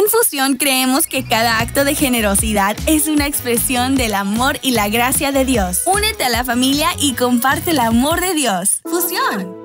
En Fusión creemos que cada acto de generosidad es una expresión del amor y la gracia de Dios. Únete a la familia y comparte el amor de Dios. Fusión.